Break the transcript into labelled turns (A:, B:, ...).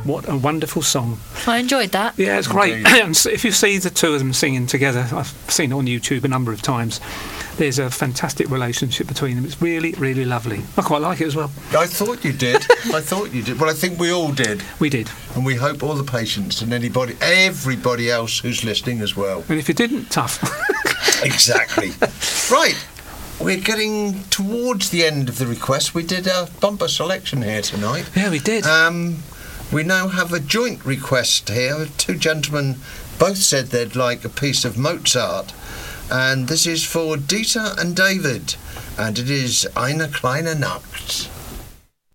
A: What a wonderful song.
B: I enjoyed that.
A: Yeah, it's great. And if you see the two of them singing together, I've seen it on YouTube a number of times, there's a fantastic relationship between them. It's really, really lovely. I quite like it as well.
C: I thought you did. Well, I think we all did.
A: We did.
C: And we hope all the patients and everybody else who's listening as well.
A: And if you didn't, tough.
C: Exactly. Right. We're getting towards the end of the request. We did a bumper selection here tonight.
A: Yeah, we did.
C: We now have a joint request here. Two gentlemen both said they'd like a piece of Mozart. And this is for Dieter and David. And it is Eine kleine Nacht.